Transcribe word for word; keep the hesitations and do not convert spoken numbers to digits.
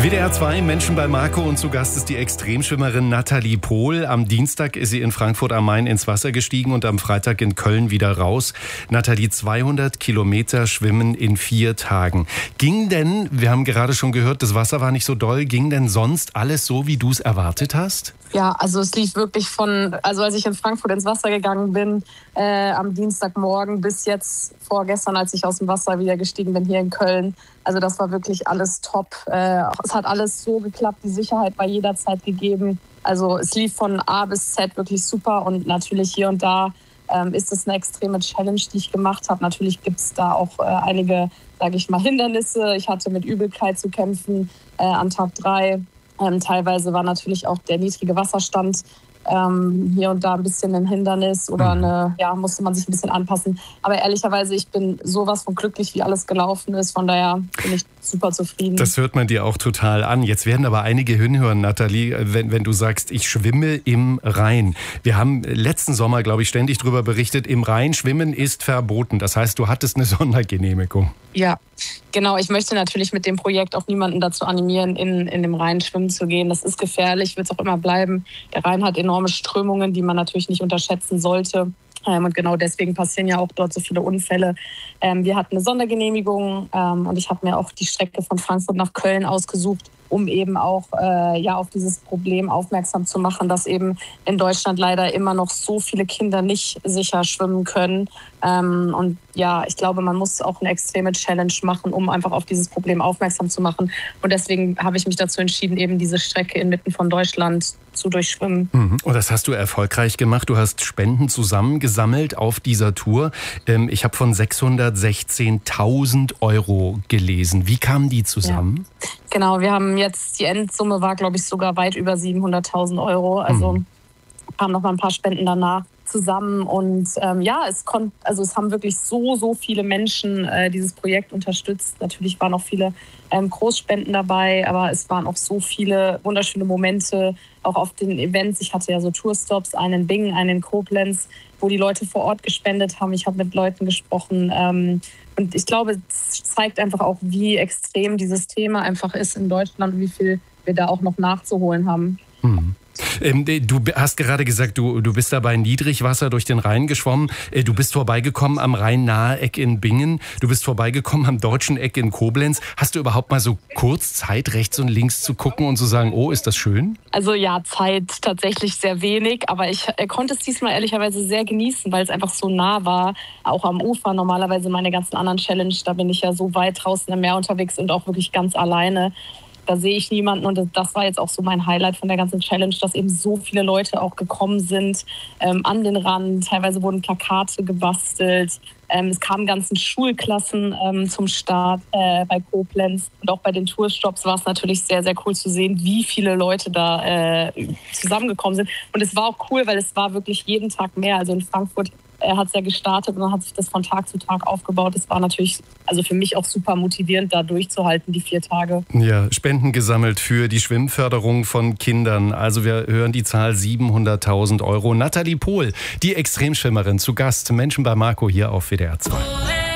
W D R zwei, Menschen bei Marco, und zu Gast ist die Extremschwimmerin Nathalie Pohl. Am Dienstag ist sie in Frankfurt am Main ins Wasser gestiegen und am Freitag in Köln wieder raus. Nathalie, zweihundert Kilometer schwimmen in vier Tagen. Ging denn, wir haben gerade schon gehört, das Wasser war nicht so doll, ging denn sonst alles so, wie du es erwartet hast? Ja, also es lief wirklich von, also als ich in Frankfurt ins Wasser gegangen bin, äh, am Dienstagmorgen bis jetzt vorgestern, als ich aus dem Wasser wieder gestiegen bin hier in Köln. Also das war wirklich alles top. Äh, es hat alles so geklappt, die Sicherheit war jederzeit gegeben. Also es lief von A bis Z wirklich super, und natürlich hier und da ähm, ist es eine extreme Challenge, die ich gemacht habe. Natürlich gibt es da auch äh, einige, sage ich mal, Hindernisse. Ich hatte mit Übelkeit zu kämpfen äh, an Tag drei. Ähm, teilweise war natürlich auch der niedrige Wasserstand ähm, hier und da ein bisschen ein Hindernis oder eine, ja, musste man sich ein bisschen anpassen. Aber ehrlicherweise, ich bin sowas von glücklich, wie alles gelaufen ist. Von daher bin ich super zufrieden. Das hört man dir auch total an. Jetzt werden aber einige hinhören, Nathalie, wenn, wenn du sagst, ich schwimme im Rhein. Wir haben letzten Sommer, glaube ich, ständig darüber berichtet, im Rhein schwimmen ist verboten. Das heißt, du hattest eine Sondergenehmigung. Ja, genau. Ich möchte natürlich mit dem Projekt auch niemanden dazu animieren, in, in dem Rhein schwimmen zu gehen. Das ist gefährlich, wird es auch immer bleiben. Der Rhein hat enorme Strömungen, die man natürlich nicht unterschätzen sollte. Ähm, und genau deswegen passieren ja auch dort so viele Unfälle. Ähm, wir hatten eine Sondergenehmigung ähm, und ich habe mir auch die Strecke von Frankfurt nach Köln ausgesucht, um eben auch äh, ja, auf dieses Problem aufmerksam zu machen, dass eben in Deutschland leider immer noch so viele Kinder nicht sicher schwimmen können. Ähm, und ja, ich glaube, man muss auch eine extreme Challenge machen, um einfach auf dieses Problem aufmerksam zu machen. Und deswegen habe ich mich dazu entschieden, eben diese Strecke inmitten von Deutschland zu durchschwimmen. Mhm. Und das hast du erfolgreich gemacht. Du hast Spenden zusammengesammelt auf dieser Tour. Ähm, ich habe von sechshundertsechzehntausend Euro gelesen. Wie kamen die zusammen? Ja. Genau, wir haben jetzt, die Endsumme war, glaube ich, sogar weit über siebenhunderttausend Euro. Also mhm. kamen noch mal ein paar Spenden danach zusammen. Und ähm, ja, es konnte, also es haben wirklich so, so viele Menschen äh, dieses Projekt unterstützt. Natürlich waren auch viele ähm, Großspenden dabei, aber es waren auch so viele wunderschöne Momente, auch auf den Events. Ich hatte ja so Tourstops, einen in Bingen, einen in Koblenz, wo die Leute vor Ort gespendet haben. Ich habe mit Leuten gesprochen. Ähm, und ich glaube, es zeigt einfach auch, wie extrem dieses Thema einfach ist in Deutschland und wie viel wir da auch noch nachzuholen haben. Hm. Ähm, du hast gerade gesagt, du, du bist da bei Niedrigwasser durch den Rhein geschwommen. Du bist vorbeigekommen am Rhein-nahe Eck in Bingen. Du bist vorbeigekommen am deutschen Eck in Koblenz. Hast du überhaupt mal so kurz Zeit, rechts und links zu gucken und zu sagen, oh, ist das schön? Also ja, Zeit tatsächlich sehr wenig. Aber ich äh, konnte es diesmal ehrlicherweise sehr genießen, weil es einfach so nah war. Auch am Ufer. Normalerweise meine ganzen anderen Challenge, da bin ich ja so weit draußen im Meer unterwegs und auch wirklich ganz alleine. Da sehe ich niemanden, und das war jetzt auch so mein Highlight von der ganzen Challenge, dass eben so viele Leute auch gekommen sind ähm, an den Rand. Teilweise wurden Plakate gebastelt. Ähm, es kamen ganzen Schulklassen ähm, zum Start äh, bei Koblenz. Und auch bei den Tourstops war es natürlich sehr, sehr cool zu sehen, wie viele Leute da äh, zusammengekommen sind. Und es war auch cool, weil es war wirklich jeden Tag mehr. Also in Frankfurt Er hat es ja gestartet und dann hat sich das von Tag zu Tag aufgebaut. Das war natürlich also für mich auch super motivierend, da durchzuhalten, die vier Tage. Ja, Spenden gesammelt für die Schwimmförderung von Kindern. Also wir hören die Zahl siebenhunderttausend Euro. Nathalie Pohl, die Extremschwimmerin, zu Gast. Menschen bei Marco hier auf W D R zwei.